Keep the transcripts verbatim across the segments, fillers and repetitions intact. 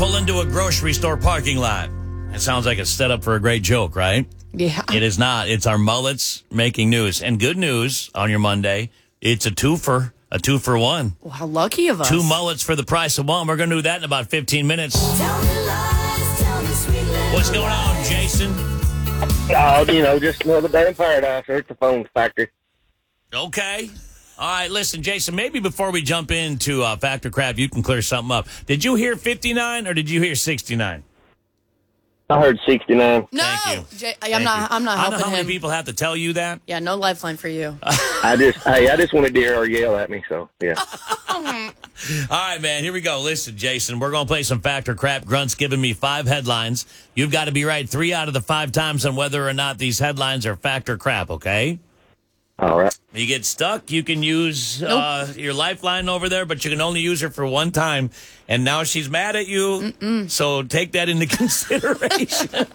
pull into a grocery store parking lot. It sounds like a setup for a great joke, right? Yeah. It is not. It's our mullets making news. And good news on your Monday, it's a twofer, a two for one. Well, how lucky of us. Two mullets for the price of one. We're going to do that in about fifteen minutes. Tell me lies, tell me sweet lies. What's going on, Jason? Oh, you know, just another day in paradise. It's the phone factory. Okay. All right, listen, Jason, maybe before we jump into uh, Factor Crap, you can clear something up. Did you hear fifty-nine or did you hear sixty-nine? I heard sixty-nine. No, Thank you. Jay, I'm Thank not. you. I'm not I don't helping know how him. many people have to tell you that. Yeah, no lifeline for you. I just, hey, I just wanted to hear her yell at me, so, yeah. All right, man, here we go. Listen, Jason, we're going to play some Factor Crap. Grunt's giving me five headlines. You've got to be right three out of the five times on whether or not these headlines are Factor Crap, okay? All right. You get stuck, you can use Nope. uh, your lifeline over there, but you can only use her for one time. And now she's mad at you, Mm-mm. so take that into consideration.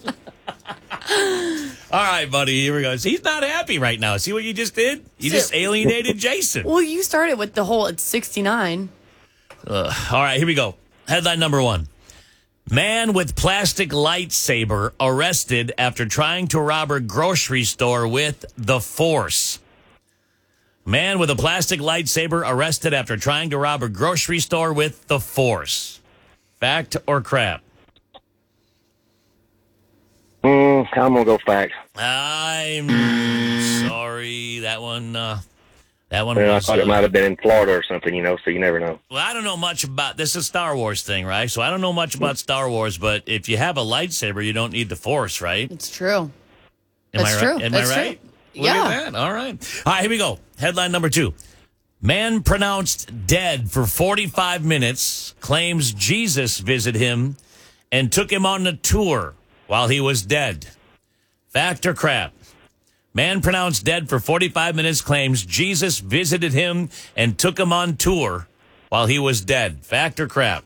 All right, buddy, here we go. See, he's not happy right now. See what you just did? You just alienated Jason. Well, you started with the whole it's sixty-nine. Uh, all right, here we go. Headline number one. Man with plastic lightsaber arrested after trying to rob a grocery store with the force. Man with a plastic lightsaber arrested after trying to rob a grocery store with the force. Fact or crap? Mm, I'm going to go facts. I'm sorry. That one, uh, that one Well, I was, thought it uh, might have been in Florida or something, you know, so you never know. Well, I don't know much about this. Is a Star Wars thing, right? So I don't know much about Star Wars, but if you have a lightsaber, you don't need the Force, right? It's true. Am That's I right? true. Am That's I right? true. Look Yeah. at that. All right. All right, here we go. Headline number two. Man pronounced dead for forty-five minutes claims Jesus visited him and took him on a tour while he was dead. Fact or crap? Man pronounced dead for forty-five minutes claims Jesus visited him and took him on tour while he was dead. Fact or crap?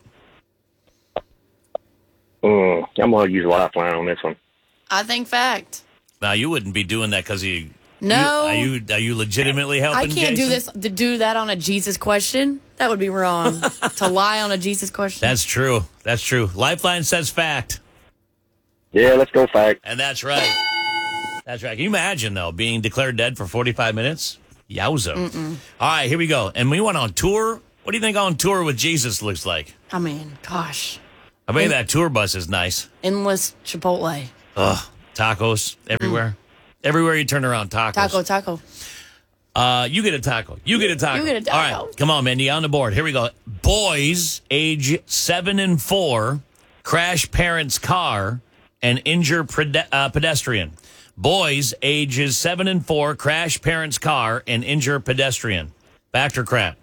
Mm, I'm going to use a lifeline on this one. I think fact. Now, you wouldn't be doing that because you... No. You, are you are you legitimately helping I can't do Jason? this to do that on a Jesus question. That would be wrong. To lie on a Jesus question. That's true. That's true. Lifeline says fact. Yeah, let's go fact. And that's right. That's right. Can you imagine, though, being declared dead for forty-five minutes? Yowza. Mm-mm. All right, here we go. And we went on tour. What do you think on tour with Jesus looks like? I mean, gosh. I bet that tour bus is nice. Endless Chipotle. Ugh. Tacos everywhere. Mm. Everywhere you turn around, tacos. Taco, taco. Uh, you get a taco. You get a taco. You get a taco. All right, come on, man. You on the board. Here we go. Boys age seven and four crash parents' car and injure pede- uh, pedestrian. Boys ages seven and four crash parents' car and injure pedestrian. Fact or crap?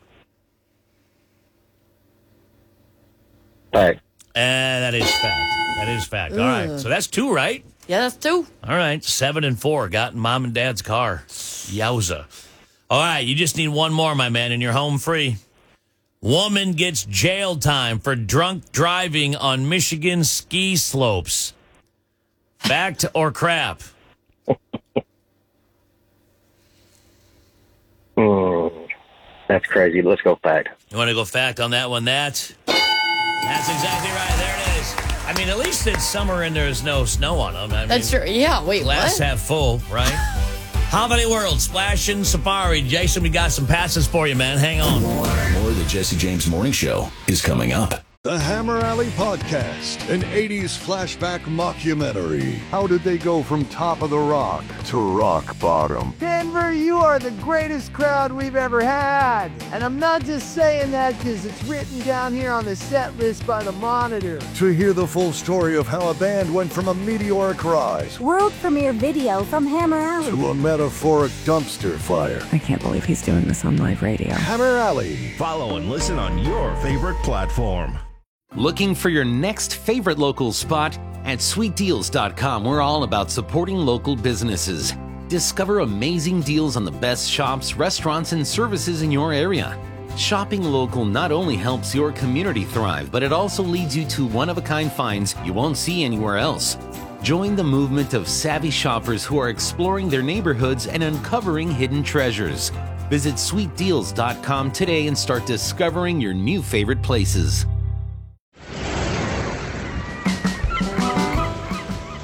Fact. And that is fact. That is fact. All right. So that's two, right? Yeah, that's two. All right. Seven and four got in mom and dad's car. Yowza. All right. You just need one more, my man, and you're home free. Woman gets jail time for drunk driving on Michigan ski slopes. Fact or crap? Mm, that's crazy. Let's go fact. You want to go fact on that one? That, that's exactly right. There it is. I mean, at least it's summer and there's no snow on them. I mean, That's true. Yeah, wait, glass what? half full, right? Holiday World, Splash and Safari. Jason, we got some passes for you, man. Hang on. More of the Jesse James Morning Show is coming up. The Hammer Alley Podcast, an eighties flashback mockumentary. How did they go from top of the rock to rock bottom? Denver, you are the greatest crowd we've ever had. And I'm not just saying that because it's written down here on the set list by the Monitor. To hear the full story of how a band went from a meteoric rise World premiere video from Hammer Alley to a metaphoric dumpster fire. I can't believe he's doing this on live radio. Hammer Alley. Follow and listen on your favorite platform. Looking for your next favorite local spot? At sweet deals dot com, we're all about supporting local businesses. Discover amazing deals on the best shops, restaurants, and services in your area. Shopping local not only helps your community thrive, but it also leads you to one-of-a-kind finds you won't see anywhere else. Join the movement of savvy shoppers who are exploring their neighborhoods and uncovering hidden treasures. Visit sweet deals dot com today and start discovering your new favorite places.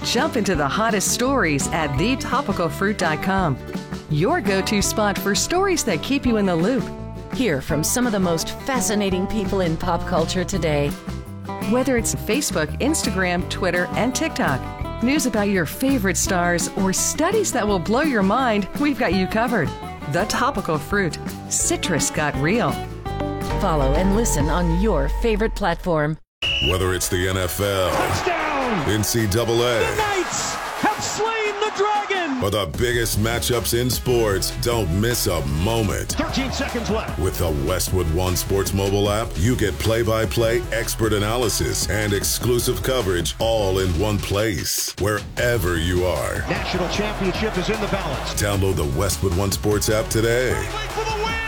Jump into the hottest stories at the topical fruit dot com. Your go-to spot for stories that keep you in the loop. Hear from some of the most fascinating people in pop culture today. Whether it's Facebook, Instagram, Twitter, and TikTok, news about your favorite stars, or studies that will blow your mind, we've got you covered. The Topical Fruit. Citrus got real. Follow and listen on your favorite platform. Whether it's the N F L, Touchdown! N C double A, The Knights have slain the dragon! or the biggest matchups in sports, don't miss a moment. thirteen seconds left. With the Westwood One Sports mobile app, you get play-by-play expert analysis and exclusive coverage all in one place, wherever you are. National championship is in the balance. Download the Westwood One Sports app today. For the win!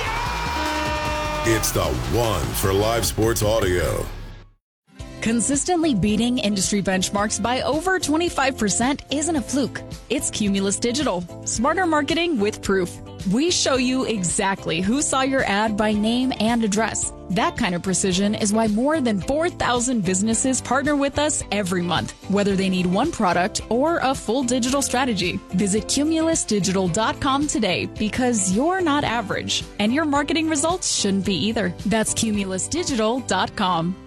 It's the one for live sports audio. Consistently beating industry benchmarks by over twenty-five percent isn't a fluke. It's Cumulus Digital. Smarter marketing with proof. We show you exactly who saw your ad by name and address. That kind of precision is why more than four thousand businesses partner with us every month, whether they need one product or a full digital strategy. Visit cumulus digital dot com today because you're not average, and your marketing results shouldn't be either. That's cumulus digital dot com.